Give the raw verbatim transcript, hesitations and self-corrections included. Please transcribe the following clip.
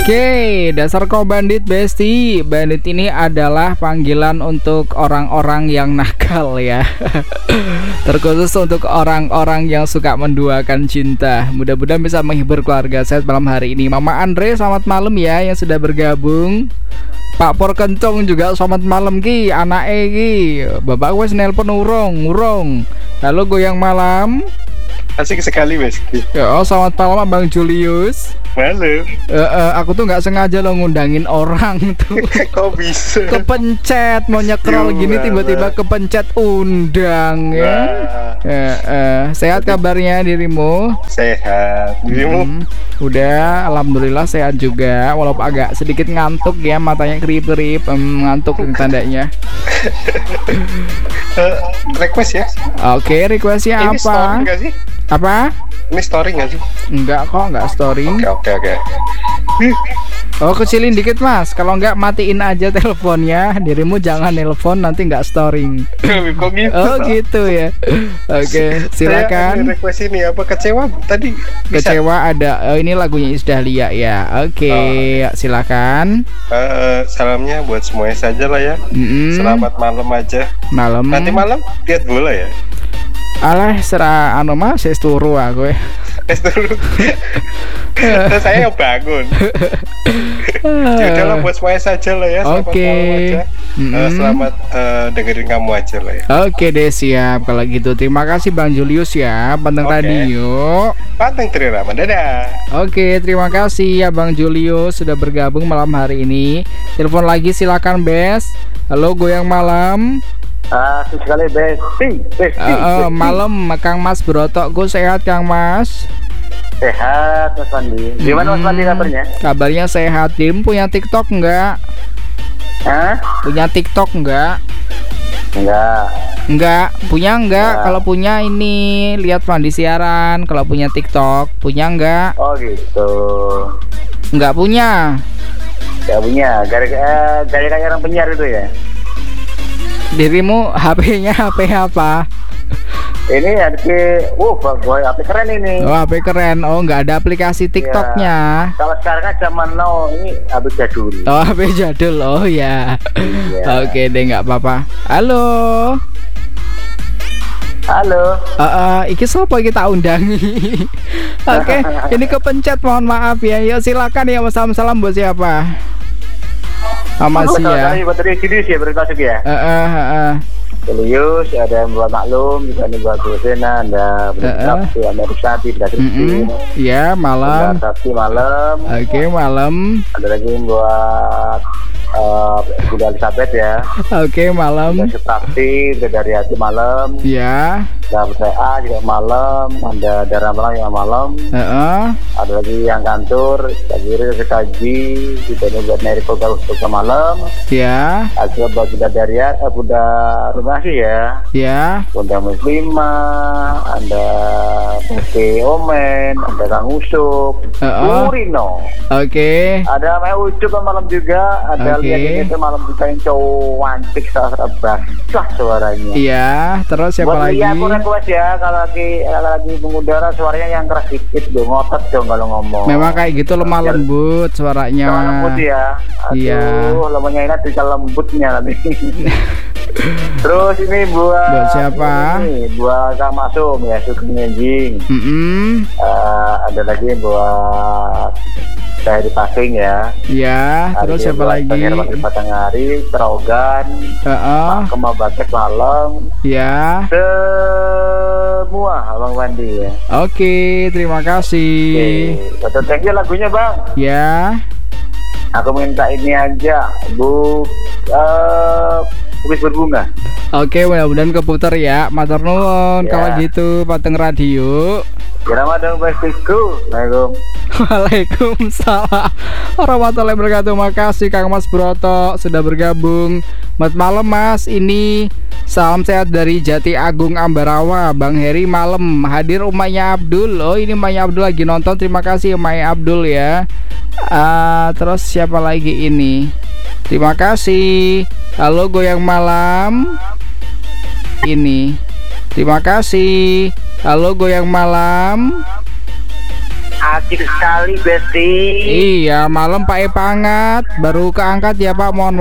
Oke, dasar kau bandit besti. Bandit ini adalah panggilan untuk orang-orang yang nakal ya. Terkhusus untuk orang-orang yang suka menduakan cinta. Mudah-mudahan bisa menghibur keluarga saya malam hari ini. Mama Andre, selamat malam ya yang sudah bergabung. Pak Por Kencong juga selamat malam ki, anak Egi. Bapak wes nelpon urung, urung. Halo goyang malam. Asik sekali Mas. Ya, oh, selamat malam Bang Julius. Malam. Uh, uh, aku tuh nggak sengaja lo ngundangin orang tuh. Kok bisa? Kepencet mau nyekrol gini tiba-tiba kepencet undang ya. Uh, uh, sehat kabarnya dirimu? Sehat. Dirimu? Hmm, udah, alhamdulillah sehat juga. Walaupun agak sedikit ngantuk ya, matanya kerip-kerip, um, ngantuk tandanya. uh, request ya? Oke, okay, requestnya Ini apa? Story nggak sih? Apa? Ini story nggak sih? Enggak kok, enggak story. Oke oke oke. Oh, kecilin dikit mas. Kalau enggak matiin aja teleponnya. Dirimu jangan nelpon nanti enggak storing. Kok gitu? Oh gitu ya. Oke, silakan. Saya request ini apa kecewa tadi? Bisa? Kecewa ada. Oh, ini lagunya Iis Dahlia ya. Oke, oh. Silakan. Uh, salamnya buat semuanya saja lah ya. Mm-mm. Selamat malam aja. Malam. Nanti malam lihat bola ya. Alah, serah anu mas, saya turu aku ya. Dulu. Terus saya yang bangun. Ya udahlah buat semuanya saja lah ya. Selamat Oke. malam aja. Mm-hmm. Uh, selamat uh, dengerin kamu aja lah ya. Oke deh, siap kalau gitu. Terima kasih Bang Julius ya, Panteng Oke. Radio. Panteng Trirama, dadah. Oke, terima kasih ya Bang Julius sudah bergabung malam hari ini. Telepon lagi silakan Bes. Halo goyang malam. Ah, sekali besti, besti, Uh, uh, besti. malam Kang Mas Brotok, gue sehat Kang Mas. Sehat Mas Wandi. Gimana Mas Wandi kabarnya? Kabarnya sehat. Tim punya TikTok enggak? Hah? Punya TikTok enggak? Enggak. Enggak, punya enggak? Enggak. Kalau punya ini lihat Fandi siaran. Kalau punya TikTok, punya enggak? Oh gitu. Enggak punya. Enggak punya. Gara-gara gara-gara orang penyiar itu ya. Dirimu H P-nya H P apa? Ini ada ke, uh, bagus, H P keren ini. Oh, H P keren. Oh, nggak ada aplikasi TikToknya. Ya. Kalau sekarang kan zaman now ini H P jadul. Oh, H P jadul. Oh ya. Iya. Oke deh, nggak apa-apa. Halo. Halo. Uh, uh, iki sopo kita undangi. Oke, ini kepencet. Mohon maaf ya. Yuk silakan ya. Salam-salam buat siapa? Sama sih ya. Buat dari sini sih berkasih ya. Uh, uh, uh, uh. Julius, ada yang buat maklum, juga ada buat Rosena, ada buat Uh-uh. Sabti, ada Rusati, ada Kristi, Iya, malam. ada Sabti malam, Oke, malam. ada lagi yang buat uh, Bunda Elizabeth ya, Oke, malam. ada Suprakti, ada dari hati malam, Ya. ada P A juga malam, ada darah malam yang malam, Heeh. ada lagi yang kantor, lagi ada kaji, kita ini buat Neri Kogal untuk malam, Ya. ada buat Bunda Daria, eh, Bunda Rumasi ya. Ya. Bunda Muslimah, ada Bukti Omen, ada Kang Usup, Uh-uh. Urino, Oke. ada Maya Ucup malam juga, ada Oke. lihat ini itu malam juga yang cowok antik salah basah suaranya. Iya, terus siapa Buat lagi? Lia aku request ya, kalau lagi kalau lagi mengudara suaranya yang keras dikit dong, ngotot dong kalau ngomong. Memang kayak gitu lemah Biar- lembut suaranya. Lemah lembut ya. Aduh, Iya. lemahnya ini tinggal lembutnya nanti. Terus ini buat Buat siapa? Ini buat Kang Masum ya, Sugeng Nenjing. Mm-mm. Eh, ada lagi buat saya di Pasing ya. Ya, Ada terus juga siapa buat lagi? Pangeran Wakil Batanghari, Terogan, Heeh. Kemabatek Malam, Ya. semua Abang Wandi ya. Oke, terima kasih. Oke, betul, thank you lagunya Bang. Ya. Aku minta ini aja, Bu. Eh, Bukis berbunga. Oke, mudah-mudahan keputar ya. Matur nuwun Ya. kalau gitu Panteng Radio. Kira dong bestiku. Assalamualaikum. Waalaikumsalam warahmatullahi wabarakatuh. Makasih Kang Mas Broto sudah bergabung. Selamat malam Mas. Ini salam sehat dari Jati Agung Ambarawa. Bang Heri malam hadir Umayya Abdul. Oh ini Umayya Abdul lagi nonton. Terima kasih Umayya Abdul ya. Uh, terus siapa lagi ini? Terima kasih. Halo goyang malam. Ini. Terima kasih. Halo goyang malam. asik sekali Besti. Iya, malam Pak Epangat baru keangkat ya Pak, mohon